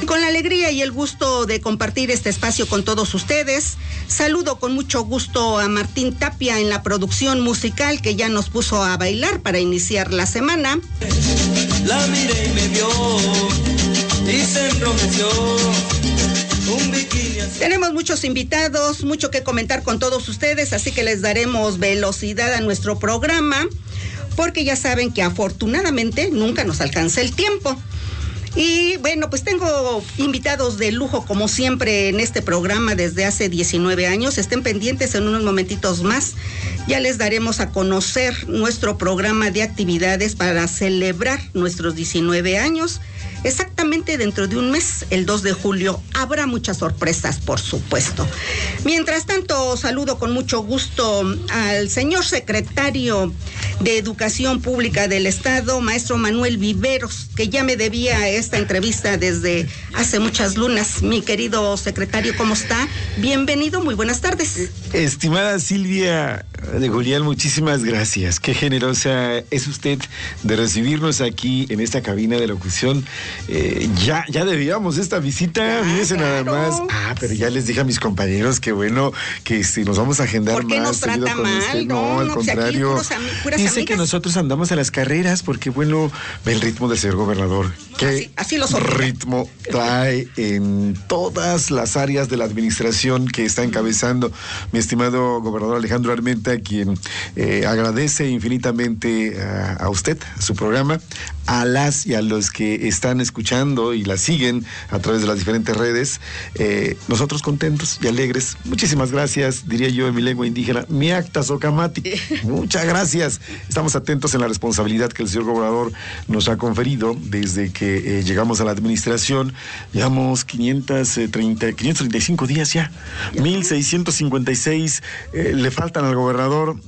Con la alegría y el gusto de compartir este espacio con todos ustedes, saludo con mucho gusto a Martín Tapia en la producción musical que ya nos puso a bailar para iniciar la semana. La miré y me vio y se enrojeció. Tenemos muchos invitados, mucho que comentar con todos ustedes, así que les daremos velocidad a nuestro programa, porque ya saben que afortunadamente nunca nos alcanza el tiempo. Y bueno, pues tengo invitados de lujo como siempre en este programa desde hace 19 años. Estén pendientes, en unos momentitos más ya les daremos a conocer nuestro programa de actividades para celebrar nuestros 19 años. Exactamente dentro de un mes, el 2 de julio, habrá muchas sorpresas, por supuesto. Mientras tanto, saludo con mucho gusto al señor secretario de Educación Pública del Estado, maestro Manuel Viveros, que ya me debía esta entrevista desde hace muchas lunas. Mi querido secretario, ¿cómo está? Bienvenido, muy buenas tardes. Estimada Silvia de Julián, muchísimas gracias. Qué generosa es usted de recibirnos aquí en esta cabina de locución. Ya debíamos esta visita, fíjense claro. Nada más. Pero ya les dije a mis compañeros que bueno, que si nos vamos a agendar más. ¿Por qué nos trata mal? No, al contrario. Puras dice que nosotros andamos a las carreras porque bueno, ve el ritmo del señor gobernador. Así lo ritmo trae en todas las áreas de la administración que está encabezando mi estimado gobernador Alejandro Armenta, quien agradece infinitamente a usted, a su programa, a las y a los que están escuchando y la siguen a través de las diferentes redes. Nosotros contentos y alegres. Muchísimas gracias, diría yo en mi lengua indígena, mi acta socamati. Muchas gracias. Estamos atentos en la responsabilidad que el señor gobernador nos ha conferido desde que llegamos a la administración. Llevamos 535 días ya. 1,656 le faltan al gobernador.